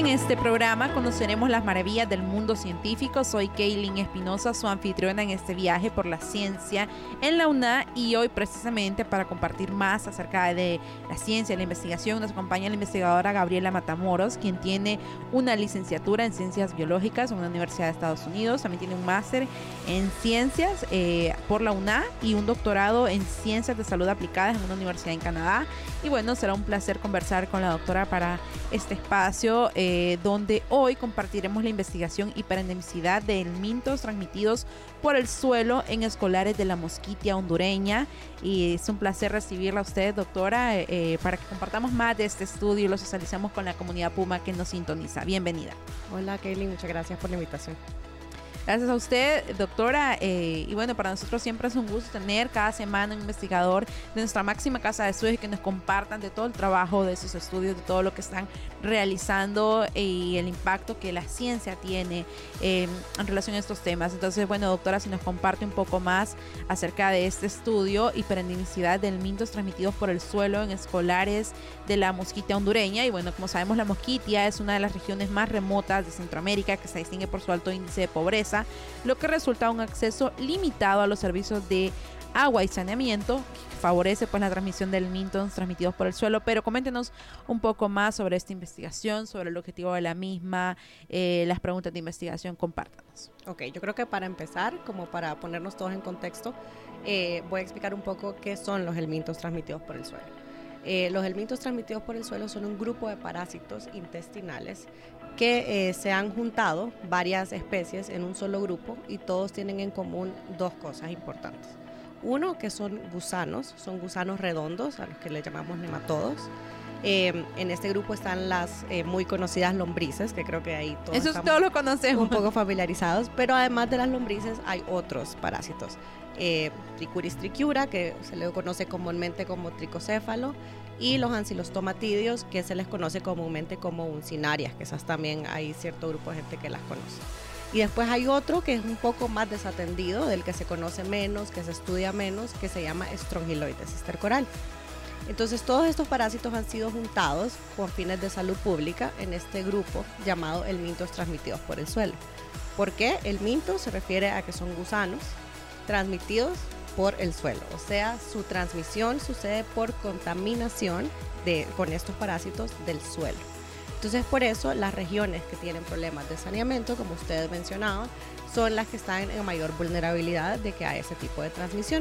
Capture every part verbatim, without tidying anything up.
en este programa conoceremos las maravillas del mundo científico. Soy Kaylin Espinosa, su anfitriona en este viaje por la ciencia en la U N A, y hoy precisamente para compartir más acerca de la ciencia y la investigación nos acompaña la investigadora Gabriela Matamoros, quien tiene una licenciatura en Ciencias Biológicas en una universidad de Estados Unidos, también tiene un máster en Ciencias eh, por la U N A y un doctorado en Ciencias de Salud Aplicadas en una universidad en Canadá. Y bueno, será un placer conversar con la doctora para este espacio eh, donde hoy compartiremos la investigación y hiperendemicidad de helmintos transmitidos por el suelo en escolares de la Mosquitia hondureña. Y es un placer recibirla a usted, doctora, eh, para que compartamos más de este estudio y lo socialicemos con la comunidad Puma que nos sintoniza. Bienvenida. Hola, Kaylin, muchas gracias por la invitación. Gracias a usted, doctora. Eh, y bueno, para nosotros siempre es un gusto tener cada semana un investigador de nuestra máxima casa de estudios que nos compartan de todo el trabajo de sus estudios, de todo lo que están realizando y el impacto que la ciencia tiene eh, en relación a estos temas. Entonces, bueno, doctora, si nos comparte un poco más acerca de este estudio, hiperendemicidad de helmintos transmitidos por el suelo en escolares de la Mosquitia hondureña. Y bueno, como sabemos, la Mosquitia es una de las regiones más remotas de Centroamérica que se distingue por su alto índice de pobreza, lo que resulta un acceso limitado a los servicios de agua y saneamiento, que favorece pues la transmisión de helmintos transmitidos por el suelo. Pero coméntenos un poco más sobre esta investigación, sobre el objetivo de la misma, eh, las preguntas de investigación, compártanos. Ok, yo creo que para empezar, como para ponernos todos en contexto, eh, voy a explicar un poco qué son los helmintos transmitidos por el suelo. Eh, los helmintos transmitidos por el suelo son un grupo de parásitos intestinales que eh, se han juntado varias especies en un solo grupo y todos tienen en común dos cosas importantes. Uno, que son gusanos, son gusanos redondos a los que le llamamos nematodos. Eh, en este grupo están las eh, muy conocidas lombrices, que creo que ahí todos Eso estamos todos lo conocemos. un poco familiarizados, pero además de las lombrices hay otros parásitos. Eh, Trichuris trichiura, que se le conoce comúnmente como tricocéfalo, y los ancylostomatidios, que se les conoce comúnmente como uncinarias, que esas también hay cierto grupo de gente que las conoce. Y después hay otro que es un poco más desatendido, del que se conoce menos, que se estudia menos, que se llama Strongyloides stercorali. Entonces todos estos parásitos han sido juntados con fines de salud pública en este grupo llamado helmintos transmitidos por el suelo. ¿Por qué? Helminto se refiere a que son gusanos transmitidos por el suelo, o sea, su transmisión sucede por contaminación de, con estos parásitos del suelo. Entonces, por eso las regiones que tienen problemas de saneamiento, como ustedes mencionaban, son las que están en mayor vulnerabilidad de que haya ese tipo de transmisión.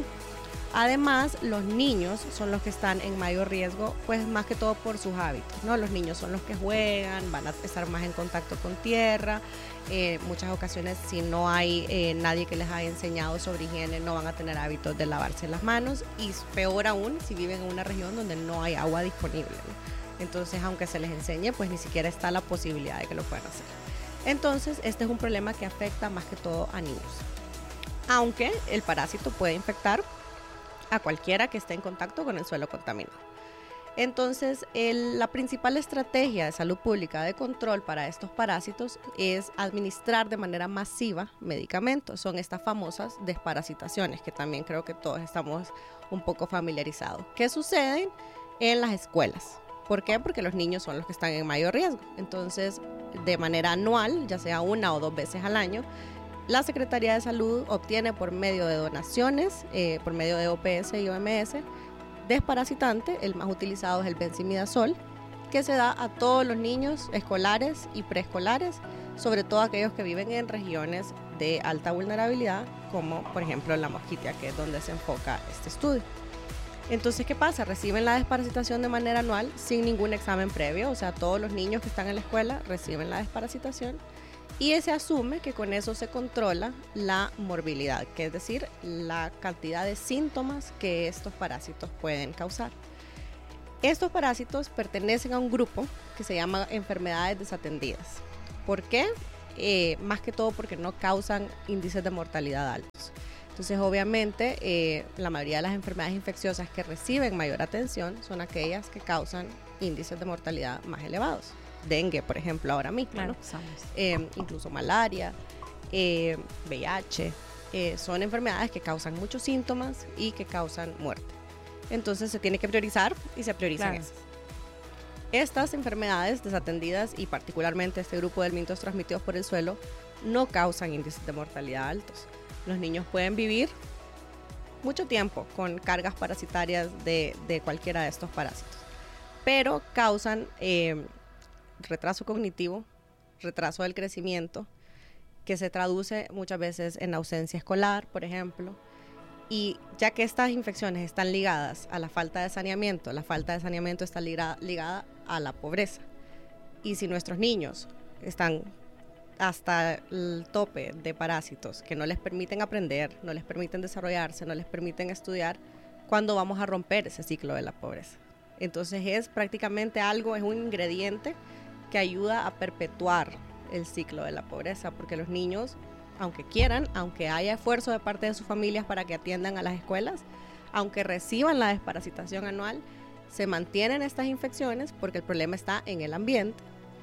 Además, los niños son los que están en mayor riesgo, pues más que todo por sus hábitos, ¿no? Los niños son los que juegan, van a estar más en contacto con tierra. En eh, muchas ocasiones, si no hay eh, nadie que les haya enseñado sobre higiene, no van a tener hábitos de lavarse las manos, y peor aún si viven en una región donde no hay agua disponible, ¿no? Entonces, aunque se les enseñe, pues ni siquiera está la posibilidad de que lo puedan hacer. Entonces, este es un problema que afecta más que todo a niños, aunque el parásito puede infectar a cualquiera que esté en contacto con el suelo contaminado. Entonces, el, la principal estrategia de salud pública de control para estos parásitos es administrar de manera masiva medicamentos. Son estas famosas desparasitaciones, que también creo que todos estamos un poco familiarizados. ¿Qué sucede en las escuelas? ¿Por qué? Porque los niños son los que están en mayor riesgo. Entonces, de manera anual, ya sea una o dos veces al año, la Secretaría de Salud obtiene por medio de donaciones, eh, por medio de O P S y O M S, desparasitante. El más utilizado es el benzimidazol, que se da a todos los niños escolares y preescolares, sobre todo aquellos que viven en regiones de alta vulnerabilidad, como por ejemplo la Mosquitia, que es donde se enfoca este estudio. Entonces, ¿qué pasa? Reciben la desparasitación de manera anual sin ningún examen previo, o sea, todos los niños que están en la escuela reciben la desparasitación, y se asume que con eso se controla la morbilidad, que es decir, la cantidad de síntomas que estos parásitos pueden causar. Estos parásitos pertenecen a un grupo que se llama enfermedades desatendidas. ¿Por qué? Eh, más que todo porque no causan índices de mortalidad altos. Entonces, obviamente, eh, la mayoría de las enfermedades infecciosas que reciben mayor atención son aquellas que causan índices de mortalidad más elevados. Dengue, por ejemplo, ahora mismo, claro, ¿no? eh, incluso malaria, eh, V I H, eh, son enfermedades que causan muchos síntomas y que causan muerte. Entonces se tiene que priorizar y se priorizan claro. esas. Estas enfermedades desatendidas y particularmente este grupo de helmintos transmitidos por el suelo no causan índices de mortalidad altos. Los niños pueden vivir mucho tiempo con cargas parasitarias de, de cualquiera de estos parásitos, pero causan eh, retraso cognitivo, retraso del crecimiento, que se traduce muchas veces en ausencia escolar, por ejemplo. Y ya que estas infecciones están ligadas a la falta de saneamiento, la falta de saneamiento está ligada, ligada a la pobreza. Y si nuestros niños están hasta el tope de parásitos que no les permiten aprender, no les permiten desarrollarse, no les permiten estudiar, ¿cuándo vamos a romper ese ciclo de la pobreza? Entonces es prácticamente algo, es un ingrediente que ayuda a perpetuar el ciclo de la pobreza, porque los niños, aunque quieran, aunque haya esfuerzo de parte de sus familias para que atiendan a las escuelas, aunque reciban la desparasitación anual, se mantienen estas infecciones porque el problema está en el ambiente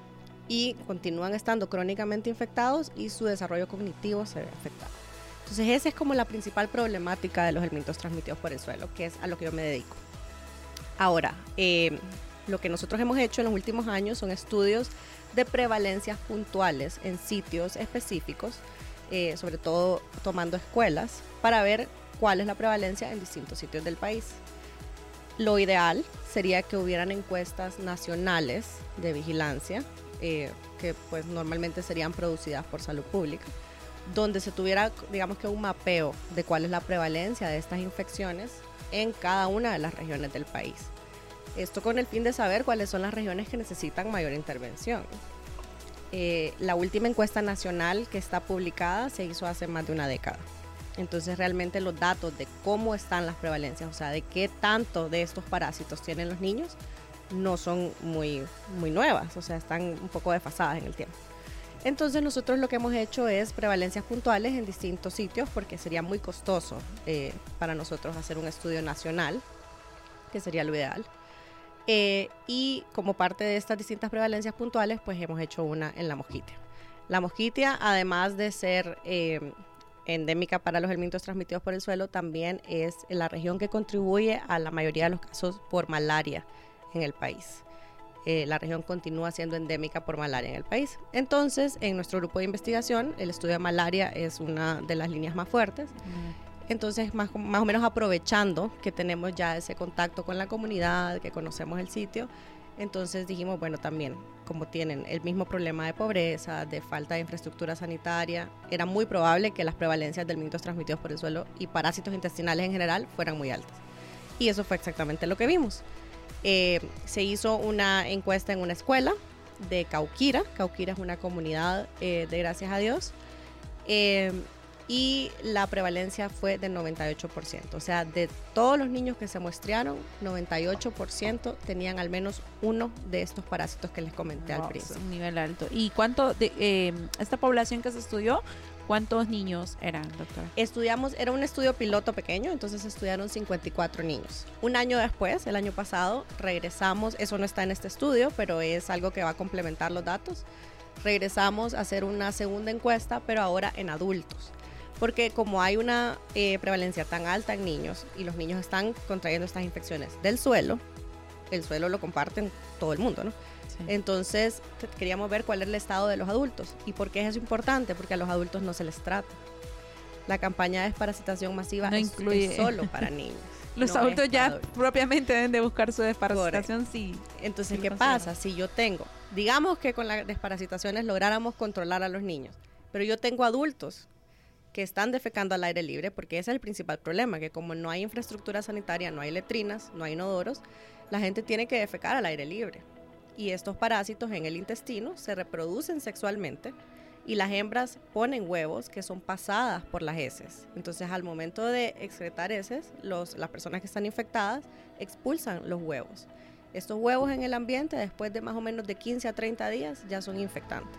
y continúan estando crónicamente infectados y su desarrollo cognitivo se ve afectado. Entonces esa es como la principal problemática de los helmintos transmitidos por el suelo, que es a lo que yo me dedico. Ahora, eh, lo que nosotros hemos hecho en los últimos años son estudios de prevalencias puntuales en sitios específicos, eh, sobre todo tomando escuelas, para ver cuál es la prevalencia en distintos sitios del país. Lo ideal sería que hubieran encuestas nacionales de vigilancia, eh, que pues normalmente serían producidas por Salud Pública, donde se tuviera, digamos que un mapeo de cuál es la prevalencia de estas infecciones en cada una de las regiones del país. Esto con el fin de saber cuáles son las regiones que necesitan mayor intervención. Eh, la última encuesta nacional que está publicada se hizo hace más de una década. Entonces realmente los datos de cómo están las prevalencias, o sea, de qué tanto de estos parásitos tienen los niños, no son muy, muy nuevas, o sea, están un poco desfasadas en el tiempo. Entonces nosotros lo que hemos hecho es prevalencias puntuales en distintos sitios, porque sería muy costoso eh, para nosotros hacer un estudio nacional, que sería lo ideal. Eh, y como parte de estas distintas prevalencias puntuales, pues hemos hecho una en la mosquitia. La mosquitia, además de ser eh, endémica para los helmintos transmitidos por el suelo, también es la región que contribuye a la mayoría de los casos por malaria en el país. Eh, la región continúa siendo endémica por malaria en el país. Entonces, en nuestro grupo de investigación, el estudio de malaria es una de las líneas más fuertes. Mm. Entonces, más, más o menos aprovechando que tenemos ya ese contacto con la comunidad, que conocemos el sitio, entonces dijimos, bueno, también, como tienen el mismo problema de pobreza, de falta de infraestructura sanitaria, era muy probable que las prevalencias de helmintos transmitidos por el suelo y parásitos intestinales en general fueran muy altas. Y eso fue exactamente lo que vimos. Eh, se hizo una encuesta en una escuela de Cauquira. Cauquira es una comunidad eh, de Gracias a Dios. Eh, y la prevalencia fue del noventa y ocho por ciento. O sea, de todos los niños que se muestrearon, noventa y ocho por ciento tenían al menos uno de estos parásitos que les comenté wow, al principio. Un nivel alto. ¿Y cuánto de eh, esta población que se estudió, cuántos niños eran, doctora? Estudiamos, era un estudio piloto pequeño, entonces estudiaron cincuenta y cuatro niños. Un año después, el año pasado, regresamos, eso no está en este estudio, pero es algo que va a complementar los datos. Regresamos a hacer una segunda encuesta, pero ahora en adultos. Porque como hay una eh, prevalencia tan alta en niños y los niños están contrayendo estas infecciones del suelo, el suelo lo comparten todo el mundo, ¿no? Sí. Entonces queríamos ver cuál es el estado de los adultos. ¿Y por qué es eso importante? Porque a los adultos no se les trata. La campaña de desparasitación masiva no es, incluye... es solo para niños. Los no adultos ya adultos. Propiamente deben de buscar su desparasitación. Sí. Entonces, ¿qué pasa? Si yo tengo, digamos que con las desparasitaciones lográramos controlar a los niños, pero yo tengo adultos que están defecando al aire libre, porque ese es el principal problema, que como no hay infraestructura sanitaria, no hay letrinas, no hay inodoros, la gente tiene que defecar al aire libre. Y estos parásitos en el intestino se reproducen sexualmente y las hembras ponen huevos que son pasadas por las heces. Entonces, al momento de excretar heces, los, las personas que están infectadas expulsan los huevos. Estos huevos en el ambiente, después de más o menos de quince a treinta días, ya son infectantes.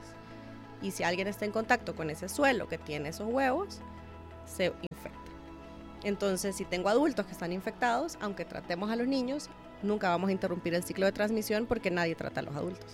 Y si alguien está en contacto con ese suelo que tiene esos huevos, se infecta. Entonces, si tengo adultos que están infectados, aunque tratemos a los niños, nunca vamos a interrumpir el ciclo de transmisión porque nadie trata a los adultos.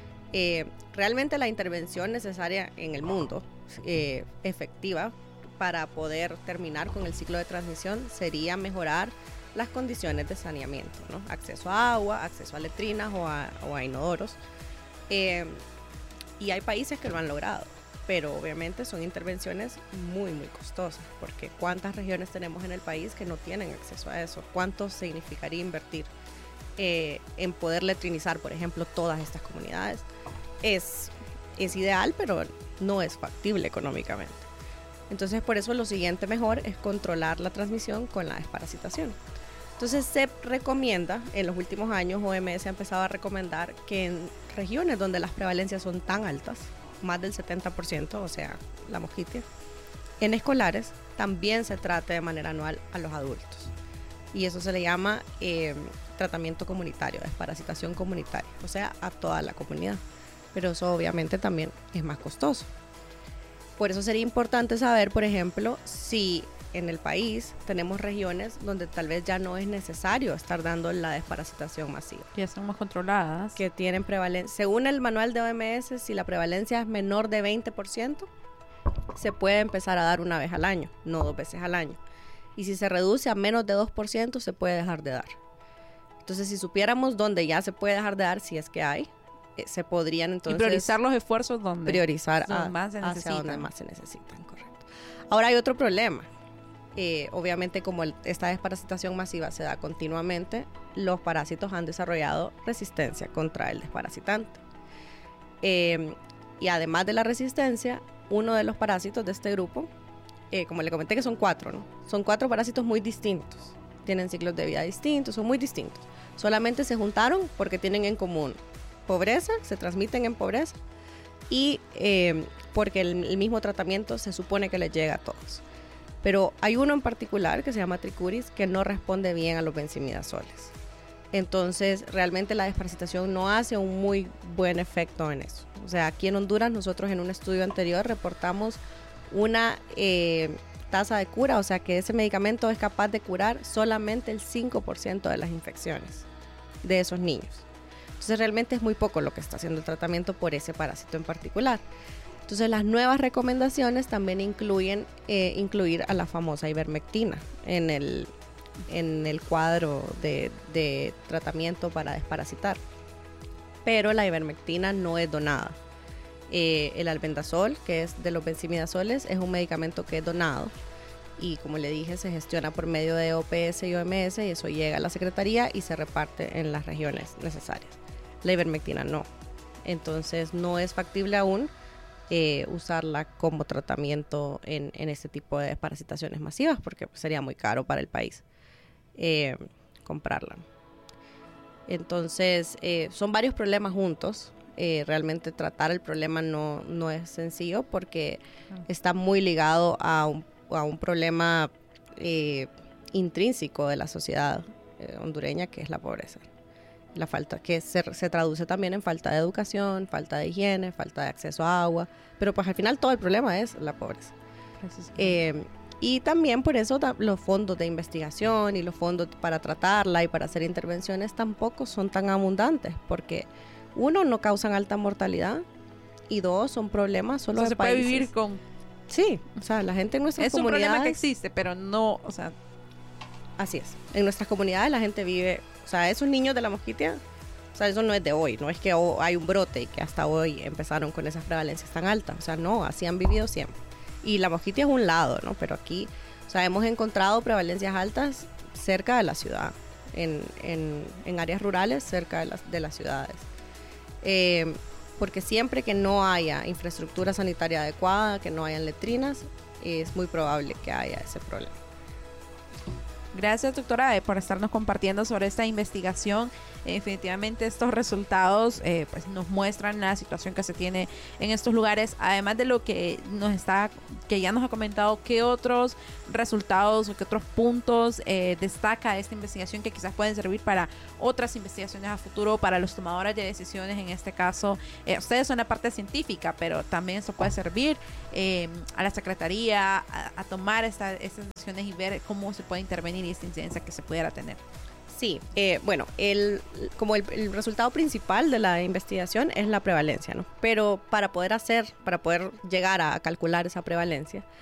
Eh, realmente la intervención necesaria en el mundo, eh, efectiva, para poder terminar con el ciclo de transmisión, sería mejorar las condiciones de saneamiento, ¿no? Acceso a agua, acceso a letrinas o a, o a inodoros. Eh, y hay países que lo han logrado, pero obviamente son intervenciones muy, muy costosas, porque ¿cuántas regiones tenemos en el país que no tienen acceso a eso? ¿Cuánto significaría invertir eh, en poder letrinizar, por ejemplo, todas estas comunidades? Es, es ideal, pero no es factible económicamente. Entonces, por eso lo siguiente mejor es controlar la transmisión con la desparasitación. Entonces, se recomienda, en los últimos años O M S ha empezado a recomendar que en regiones donde las prevalencias son tan altas, más del setenta por ciento, o sea, la mosquitia, en escolares también se trate de manera anual a los adultos. Y eso se le llama eh, tratamiento comunitario, desparasitación comunitaria, o sea, a toda la comunidad. Pero eso obviamente también es más costoso. Por eso sería importante saber, por ejemplo, si en el país tenemos regiones donde tal vez ya no es necesario estar dando la desparasitación masiva. Que ya son más controladas. Que tienen prevalencia. Según el manual de O M S, si la prevalencia es menor de veinte por ciento, se puede empezar a dar una vez al año, no dos veces al año. Y si se reduce a menos de dos por ciento, se puede dejar de dar. Entonces, si supiéramos dónde ya se puede dejar de dar, si es que hay, eh, se podrían entonces... Y priorizar los esfuerzos donde... Priorizar a, más se hacia donde más se necesitan, correcto. Ahora hay otro problema. Eh, obviamente, como el, esta desparasitación masiva se da continuamente, los parásitos han desarrollado resistencia contra el desparasitante. Eh, y además de la resistencia, uno de los parásitos de este grupo, eh, como le comenté que son cuatro, ¿no? Son cuatro parásitos muy distintos. Tienen ciclos de vida distintos, son muy distintos. Solamente se juntaron porque tienen en común pobreza, se transmiten en pobreza, y eh, porque el, el mismo tratamiento se supone que les llega a todos. Pero hay uno en particular que se llama Trichuris que no responde bien a los benzimidazoles. Entonces, realmente la desparasitación no hace un muy buen efecto en eso. O sea, aquí en Honduras nosotros en un estudio anterior reportamos una eh, tasa de cura, o sea que ese medicamento es capaz de curar solamente el cinco por ciento de las infecciones de esos niños. Entonces, realmente es muy poco lo que está haciendo el tratamiento por ese parásito en particular. Entonces, las nuevas recomendaciones también incluyen eh, incluir a la famosa ivermectina en el, en el cuadro de, de tratamiento para desparasitar. Pero la ivermectina no es donada. Eh, el albendazol, que es de los benzimidazoles, es un medicamento que es donado. Y como le dije, se gestiona por medio de O P S y O M S y eso llega a la Secretaría y se reparte en las regiones necesarias. La ivermectina no. Entonces, no es factible aún Eh, usarla como tratamiento en, en este tipo de desparasitaciones masivas porque sería muy caro para el país eh, comprarla. Entonces, eh, son varios problemas juntos. Eh, realmente tratar el problema no, no es sencillo porque está muy ligado a un, a un problema eh, intrínseco de la sociedad eh, hondureña, que es la pobreza. La falta, que se, se traduce también en falta de educación, falta de higiene, falta de acceso a agua, pero pues al final todo el problema es la pobreza. Eh, y también por eso ta- los fondos de investigación y los fondos para tratarla y para hacer intervenciones tampoco son tan abundantes, porque uno, no causan alta mortalidad, y dos, son problemas solo o sea, de se países. puede vivir con... Sí, o sea, la gente en nuestras Es un comunidades... problema que existe, pero no, o sea... Así es, en nuestras comunidades la gente vive... O sea, esos niños de la mosquitia, o sea, eso no es de hoy, no es que oh, hay un brote y que hasta hoy empezaron con esas prevalencias tan altas. O sea, no, así han vivido siempre. Y la mosquitia es un lado, ¿no? Pero aquí, o sea, hemos encontrado prevalencias altas cerca de la ciudad, en, en, en áreas rurales cerca de las, de las ciudades. Eh, porque siempre que no haya infraestructura sanitaria adecuada, que no hayan letrinas, es muy probable que haya ese problema. Gracias, doctora, por estarnos compartiendo sobre esta investigación. Eh, definitivamente estos resultados eh, pues nos muestran la situación que se tiene en estos lugares, además de lo que nos está, que ya nos ha comentado, qué otros resultados o qué otros puntos eh, destaca esta investigación que quizás pueden servir para otras investigaciones a futuro, para los tomadores de decisiones. En este caso, eh, ustedes son la parte científica, pero también eso puede servir eh, a la Secretaría a, a tomar esta, estas decisiones y ver cómo se puede intervenir y esta incidencia que se pudiera tener. Sí, eh, bueno, el, como el, el resultado principal de la investigación es la prevalencia, ¿no? Pero para poder hacer, para poder llegar a calcular esa prevalencia,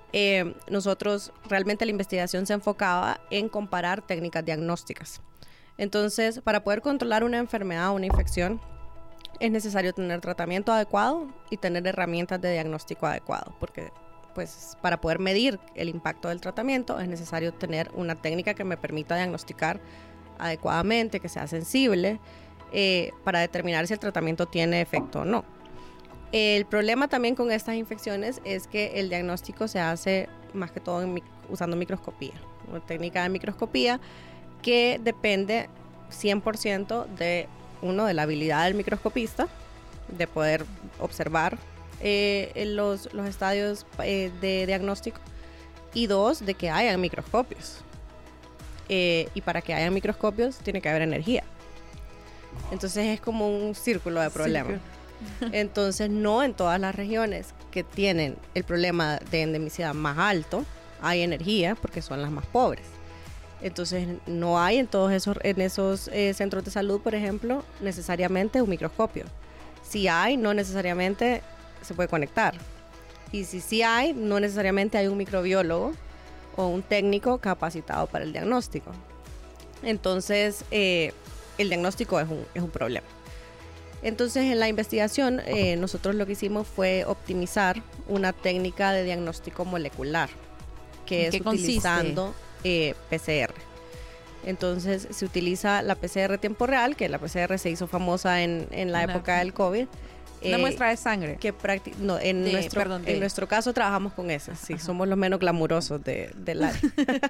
Eh, nosotros realmente la investigación se enfocaba en comparar técnicas diagnósticas. Entonces, para poder controlar una enfermedad o una infección, es necesario tener tratamiento adecuado y tener herramientas de diagnóstico adecuado, porque pues para poder medir el impacto del tratamiento es necesario tener una técnica que me permita diagnosticar adecuadamente, que sea sensible, eh, para determinar si el tratamiento tiene efecto o no. El problema también con estas infecciones es que el diagnóstico se hace más que todo en, usando microscopía, una técnica de microscopía que depende cien por ciento de, uno, de la habilidad del microscopista, de poder observar eh, los, los estadios eh, de diagnóstico, y dos, de que hayan microscopios. Eh, y para que haya microscopios tiene que haber energía. Entonces es como un círculo de problemas. Sí. Entonces no en todas las regiones que tienen el problema de endemicidad más alto hay energía, porque son las más pobres. Entonces no hay en todos esos, en esos eh, centros de salud, por ejemplo, necesariamente un microscopio. Si hay, no necesariamente se puede conectar. Y si sí hay, no necesariamente hay un microbiólogo o un técnico capacitado para el diagnóstico. Entonces eh, el diagnóstico es un, es un problema. Entonces en la investigación eh, nosotros lo que hicimos fue optimizar una técnica de diagnóstico molecular, que es utilizando eh, P C R. Entonces se utiliza la P C R tiempo real, que la P C R se hizo famosa en, en la una, época del COVID. Una eh, muestra de sangre. Que prácti- no, en, de, nuestro, perdón, de... en nuestro caso trabajamos con ese, sí, Ajá. somos los menos glamurosos de, del área.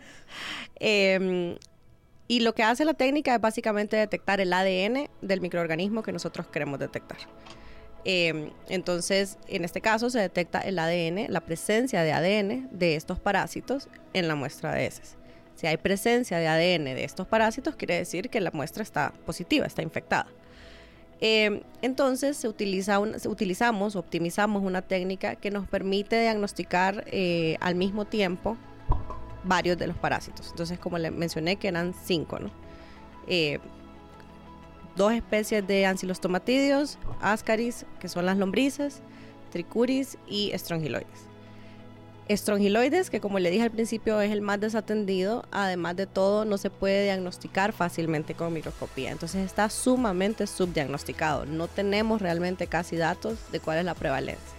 eh, Y lo que hace la técnica es básicamente detectar el A D N del microorganismo que nosotros queremos detectar. Eh, entonces, en este caso se detecta el A D N, la presencia de A D N de estos parásitos en la muestra de heces. Si hay presencia de A D N de estos parásitos, quiere decir que la muestra está positiva, está infectada. Eh, entonces, se utiliza un, utilizamos, optimizamos una técnica que nos permite diagnosticar eh, al mismo tiempo varios de los parásitos. Entonces, como le mencioné, que eran cinco, ¿no? Eh, dos especies de ancilostomatidios, ascaris, que son las lombrices, trichuris y strongyloides. Strongyloides, que como le dije al principio es el más desatendido, además de todo no se puede diagnosticar fácilmente con microscopía, entonces está sumamente subdiagnosticado, no tenemos realmente casi datos de cuál es la prevalencia.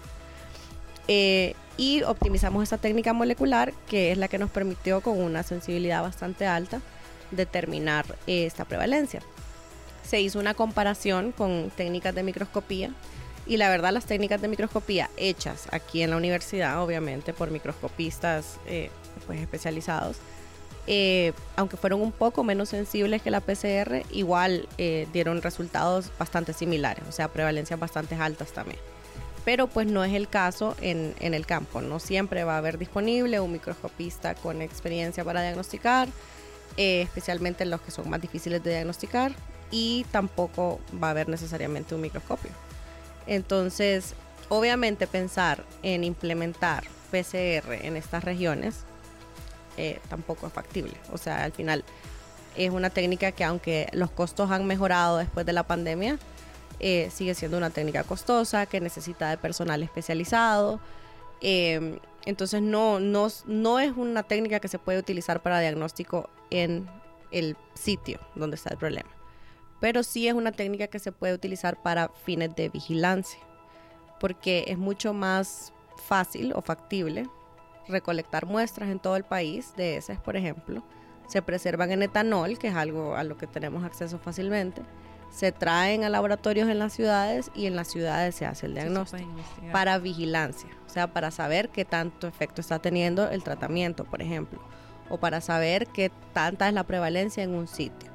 Eh, y optimizamos esta técnica molecular, que es la que nos permitió con una sensibilidad bastante alta determinar eh, esta prevalencia. Se hizo una comparación con técnicas de microscopía, y la verdad las técnicas de microscopía hechas aquí en la universidad, obviamente por microscopistas eh, pues especializados, eh, aunque fueron un poco menos sensibles que la P C R, igual eh, dieron resultados bastante similares, o sea, prevalencias bastante altas también. Pero pues no es el caso en, en el campo, no siempre va a haber disponible un microscopista con experiencia para diagnosticar, eh, especialmente en los que son más difíciles de diagnosticar, y tampoco va a haber necesariamente un microscopio. Entonces, obviamente pensar en implementar P C R en estas regiones eh, tampoco es factible. O sea, al final es una técnica que, aunque los costos han mejorado después de la pandemia, eh, sigue siendo una técnica costosa, que necesita de personal especializado. Eh, entonces no, no, no es una técnica que se puede utilizar para diagnóstico en el sitio donde está el problema. Pero sí es una técnica que se puede utilizar para fines de vigilancia, porque es mucho más fácil o factible recolectar muestras en todo el país de heces, por ejemplo. Se preservan en etanol, que es algo a lo que tenemos acceso fácilmente. Se traen a laboratorios en las ciudades, y en las ciudades se hace el diagnóstico para vigilancia, o sea, para saber qué tanto efecto está teniendo el tratamiento, por ejemplo, o para saber qué tanta es la prevalencia en un sitio.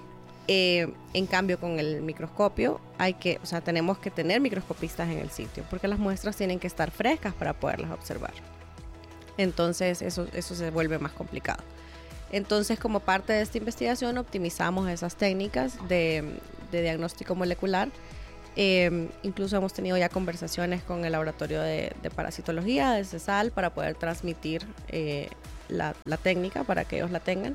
Eh, en cambio, con el microscopio hay que, o sea, tenemos que tener microscopistas en el sitio, porque las muestras tienen que estar frescas para poderlas observar. Entonces eso, eso se vuelve más complicado. Entonces, como parte de esta investigación, optimizamos esas técnicas de, de diagnóstico molecular. Eh, incluso hemos tenido ya conversaciones con el laboratorio de, de parasitología de CESAL para poder transmitir eh, la, la técnica para que ellos la tengan,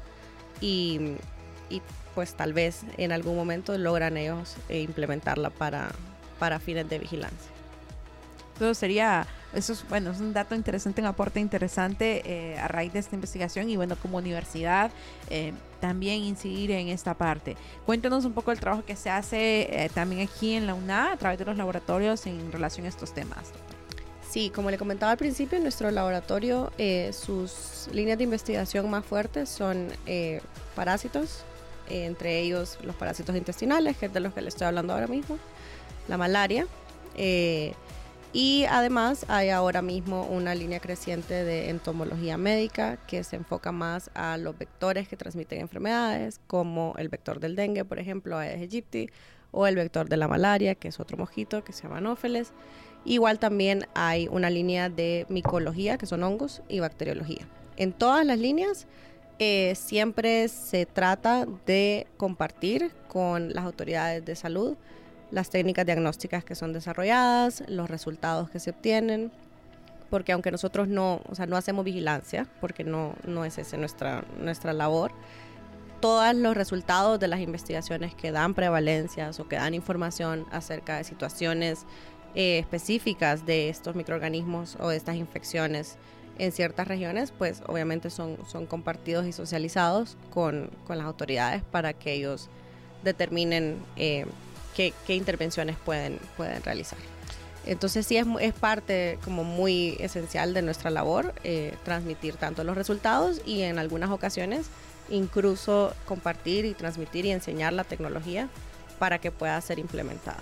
y, y pues tal vez en algún momento logran ellos eh, implementarla para, para fines de vigilancia. Todo sería Eso es, bueno, es un dato interesante, un aporte interesante eh, a raíz de esta investigación y bueno, como universidad eh, también incidir en esta parte. Cuéntanos un poco el trabajo que se hace eh, también aquí en la U N A a través de los laboratorios en relación a estos temas. Sí, como le comentaba al principio, en nuestro laboratorio eh, sus líneas de investigación más fuertes son eh, parásitos, eh, entre ellos los parásitos intestinales, que es de los que le estoy hablando ahora mismo, la malaria, eh, y además hay ahora mismo una línea creciente de entomología médica que se enfoca más a los vectores que transmiten enfermedades, como el vector del dengue, por ejemplo, Aedes aegypti, o el vector de la malaria, que es otro mosquito que se llama Anófeles. Igual también hay una línea de micología, que son hongos, y bacteriología. En todas las líneas eh, siempre se trata de compartir con las autoridades de salud las técnicas diagnósticas que son desarrolladas, los resultados que se obtienen, porque aunque nosotros no, o sea, no hacemos vigilancia, porque no, no es esa nuestra, nuestra labor, todos los resultados de las investigaciones que dan prevalencias o que dan información acerca de situaciones eh, específicas de estos microorganismos o de estas infecciones en ciertas regiones, pues obviamente son, son compartidos y socializados con, con las autoridades para que ellos determinen eh, qué, qué intervenciones pueden, pueden realizar. Entonces sí es, es parte como muy esencial de nuestra labor eh, transmitir tanto los resultados y en algunas ocasiones incluso compartir y transmitir y enseñar la tecnología para que pueda ser implementada.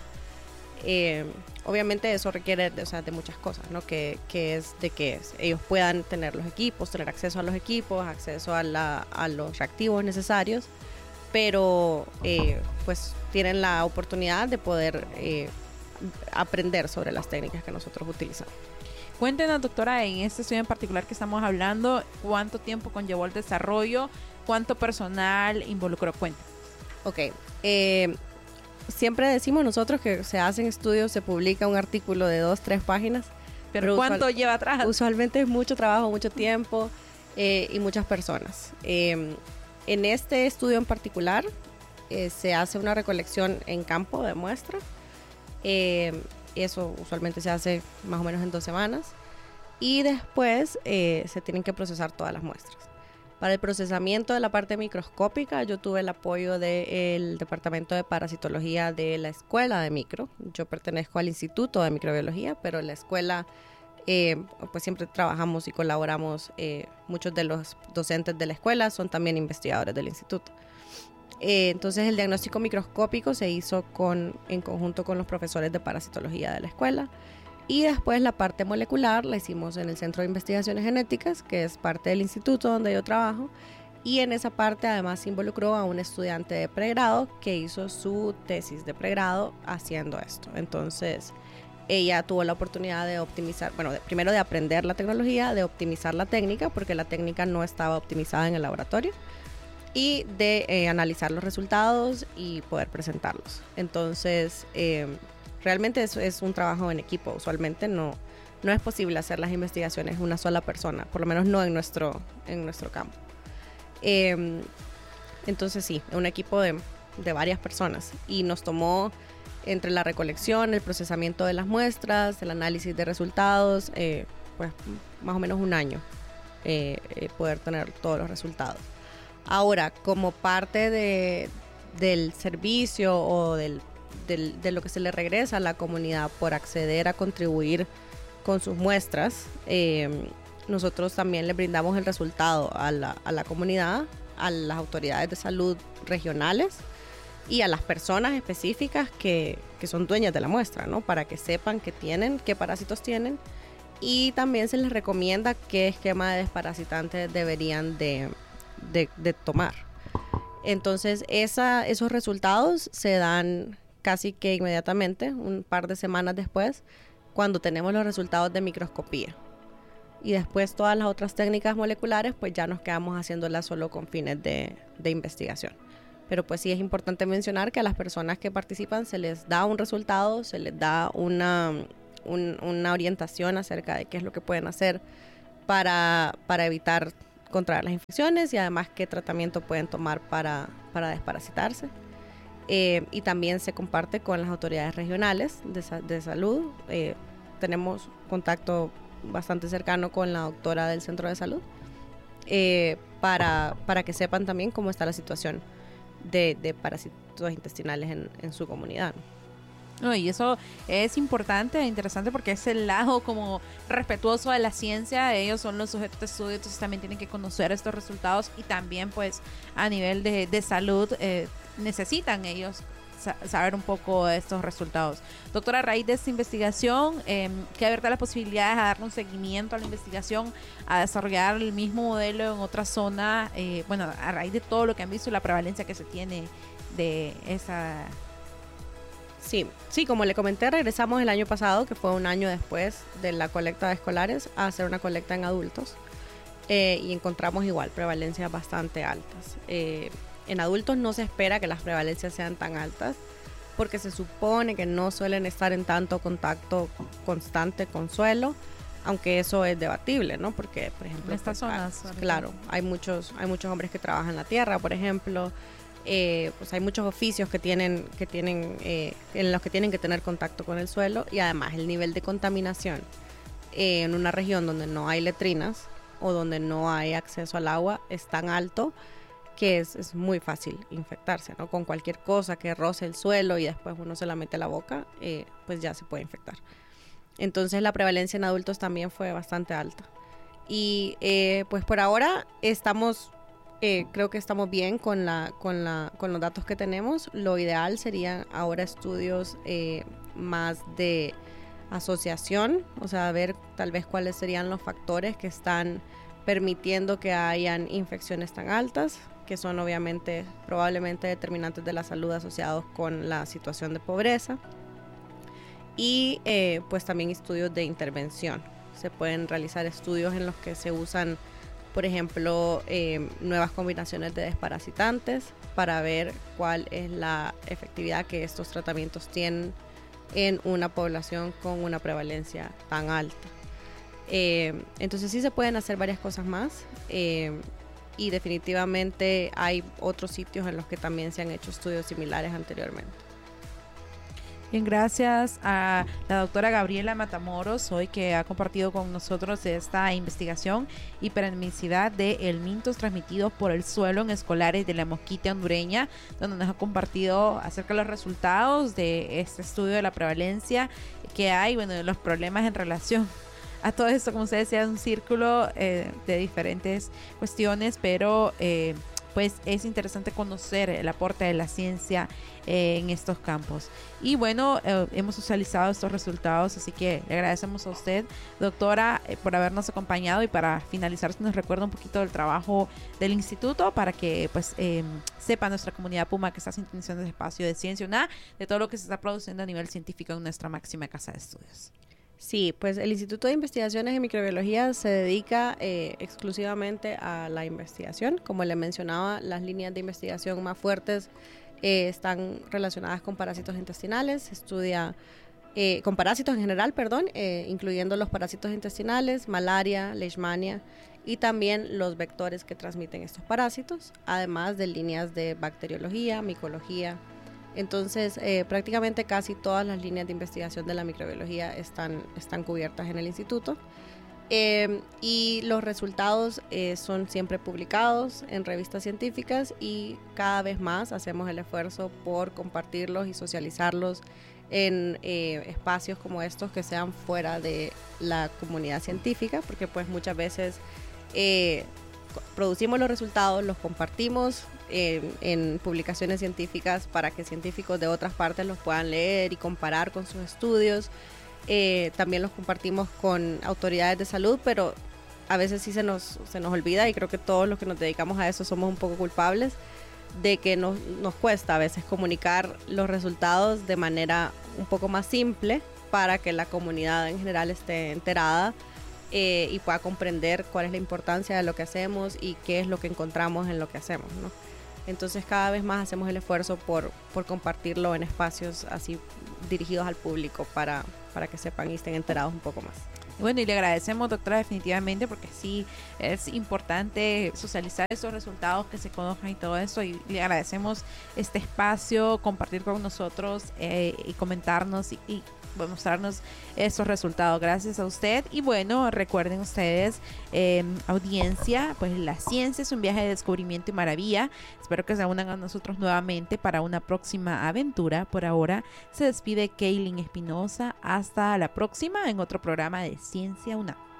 Eh, obviamente eso requiere de, o sea, de muchas cosas, ¿no? Que, que es de que ellos puedan tener los equipos, tener acceso a los equipos, acceso a, la, a los reactivos necesarios, pero eh, pues tienen la oportunidad de poder eh, aprender sobre las técnicas que nosotros utilizamos. Cuéntenos, doctora, en este estudio en particular que estamos hablando, ¿cuánto tiempo conllevó el desarrollo? ¿Cuánto personal involucró? Cuéntanos. Ok, eh, siempre decimos nosotros que se hacen estudios, se publica un artículo de dos, tres páginas. ¿Pero, pero cuánto usual, lleva atrás? Usualmente es mucho trabajo, mucho tiempo eh, y muchas personas. Eh, en este estudio en particular eh, se hace una recolección en campo de muestra. Eh, eso usualmente se hace más o menos en dos semanas. Y después eh, se tienen que procesar todas las muestras. Para el procesamiento de la parte microscópica, yo tuve el apoyo del Departamento de Parasitología de la Escuela de Micro. Yo pertenezco al Instituto de Microbiología, pero la escuela, eh, pues siempre trabajamos y colaboramos. Eh, muchos de los docentes de la escuela son también investigadores del instituto. Eh, entonces, el diagnóstico microscópico se hizo con, en conjunto con los profesores de parasitología de la escuela. Y después la parte molecular la hicimos en el Centro de Investigaciones Genéticas, que es parte del instituto donde yo trabajo. Y en esa parte además involucró a un estudiante de pregrado que hizo su tesis de pregrado haciendo esto. Entonces, ella tuvo la oportunidad de optimizar, bueno, de, primero de aprender la tecnología, de optimizar la técnica, porque la técnica no estaba optimizada en el laboratorio, y de eh, analizar los resultados y poder presentarlos. Entonces, eh, realmente eso es un trabajo en equipo. Usualmente no, no es posible hacer las investigaciones una sola persona, por lo menos no en nuestro, en nuestro campo. Eh, entonces sí, un equipo de, de varias personas, y nos tomó entre la recolección, el procesamiento de las muestras, el análisis de resultados, eh, pues más o menos un año eh, eh, poder tener todos los resultados. Ahora, como parte de, del servicio o del De, de lo que se le regresa a la comunidad por acceder a contribuir con sus muestras, eh, nosotros también le brindamos el resultado a la, a la comunidad, a las autoridades de salud regionales y a las personas específicas que, que son dueñas de la muestra, ¿no? Para que sepan qué tienen, qué parásitos tienen, y también se les recomienda qué esquema de desparasitante deberían de, de, de tomar. Entonces esa, esos resultados se dan casi que inmediatamente, un par de semanas después, cuando tenemos los resultados de microscopía. Y después todas las otras técnicas moleculares, pues ya nos quedamos haciéndolas solo con fines de, de investigación. Pero pues sí es importante mencionar que a las personas que participan se les da un resultado, se les da una, un, una orientación acerca de qué es lo que pueden hacer para, para evitar contraer las infecciones, y además qué tratamiento pueden tomar para, para desparasitarse. Eh, y también se comparte con las autoridades regionales de, de salud. Eh, tenemos contacto bastante cercano con la doctora del centro de salud, eh, para, para que sepan también cómo está la situación de, de parásitos intestinales en, en su comunidad, ¿no? No, y eso es importante e interesante porque es el lado como respetuoso de la ciencia. Ellos son los sujetos de estudio, entonces también tienen que conocer estos resultados y también pues a nivel de, de salud eh, necesitan ellos sa- saber un poco de estos resultados. Doctora, a raíz de esta investigación, eh, ¿qué abierta las posibilidades a darle un seguimiento a la investigación, a desarrollar el mismo modelo en otra zona? Eh, bueno, a raíz de todo lo que han visto y la prevalencia que se tiene de esa... Sí, sí, como le comenté, regresamos el año pasado, que fue un año después de la colecta de escolares, a hacer una colecta en adultos, eh, y encontramos igual prevalencias bastante altas. Eh, en adultos no se espera que las prevalencias sean tan altas, porque se supone que no suelen estar en tanto contacto constante con suelo, aunque eso es debatible, ¿no? Porque, por ejemplo, en estas pues, zonas, ah, claro, hay muchos, hay muchos hombres que trabajan la tierra, por ejemplo. Eh, pues hay muchos oficios que tienen, que tienen eh, en los que tienen que tener contacto con el suelo, y además el nivel de contaminación eh, en una región donde no hay letrinas o donde no hay acceso al agua es tan alto que es, es muy fácil infectarse, ¿no? Con cualquier cosa que roce el suelo y después uno se la mete a la boca, eh, pues ya se puede infectar. Entonces la prevalencia en adultos también fue bastante alta, y eh, pues por ahora estamos Eh, creo que estamos bien con, la, con, la, con los datos que tenemos. Lo ideal sería ahora estudios eh, más de asociación, o sea, ver tal vez cuáles serían los factores que están permitiendo que hayan infecciones tan altas, que son obviamente probablemente determinantes de la salud asociados con la situación de pobreza, y eh, pues también estudios de intervención. Se pueden realizar estudios en los que se usan, por ejemplo, eh, nuevas combinaciones de desparasitantes para ver cuál es la efectividad que estos tratamientos tienen en una población con una prevalencia tan alta. Eh, entonces sí se pueden hacer varias cosas más, eh, y definitivamente hay otros sitios en los que también se han hecho estudios similares anteriormente. Bien, gracias a la doctora Gabriela Matamoros, hoy que ha compartido con nosotros esta investigación y permisividad de helmintos transmitidos por el suelo en escolares de la Mosquita hondureña, donde nos ha compartido acerca de los resultados de este estudio de la prevalencia que hay, bueno, de los problemas en relación a todo esto, como ustedes decían, un círculo eh, de diferentes cuestiones, pero eh, pues es interesante conocer el aporte de la ciencia eh, en estos campos. Y bueno, eh, hemos socializado estos resultados, así que le agradecemos a usted, doctora, eh, por habernos acompañado, y para finalizar, nos recuerda un poquito del trabajo del instituto para que pues eh, sepa nuestra comunidad Puma que está sintonizando el espacio de Ciencia UNA, de todo lo que se está produciendo a nivel científico en nuestra máxima casa de estudios. Sí, pues el Instituto de Investigaciones en Microbiología se dedica eh, exclusivamente a la investigación. Como le mencionaba, las líneas de investigación más fuertes eh, están relacionadas con parásitos intestinales. Se estudia eh, con parásitos en general, perdón, eh, incluyendo los parásitos intestinales, malaria, leishmania, y también los vectores que transmiten estos parásitos, además de líneas de bacteriología, micología. Entonces, eh, prácticamente casi todas las líneas de investigación de la microbiología están, están cubiertas en el instituto. Eh, y los resultados eh, son siempre publicados en revistas científicas, y cada vez más hacemos el esfuerzo por compartirlos y socializarlos en eh, espacios como estos que sean fuera de la comunidad científica, porque pues muchas veces eh, producimos los resultados, los compartimos eh, en publicaciones científicas para que científicos de otras partes los puedan leer y comparar con sus estudios. Eh, también los compartimos con autoridades de salud, pero a veces sí se nos, se nos olvida, y creo que todos los que nos dedicamos a eso somos un poco culpables de que nos, nos cuesta a veces comunicar los resultados de manera un poco más simple para que la comunidad en general esté enterada eh, y pueda comprender cuál es la importancia de lo que hacemos y qué es lo que encontramos en lo que hacemos, ¿no? Entonces cada vez más hacemos el esfuerzo por, por compartirlo en espacios así dirigidos al público para, para que sepan y estén enterados un poco más. Bueno, y le agradecemos, doctora, definitivamente, porque sí es importante socializar esos resultados, que se conozcan y todo eso, y le agradecemos este espacio, compartir con nosotros eh, y comentarnos y, y mostrarnos estos resultados. Gracias a usted. Y bueno, recuerden ustedes, eh, audiencia, pues la ciencia es un viaje de descubrimiento y maravilla. Espero que se unan a nosotros nuevamente para una próxima aventura. Por ahora se despide Kaylin Espinosa. Hasta la próxima en otro programa de Ciencia UNAM.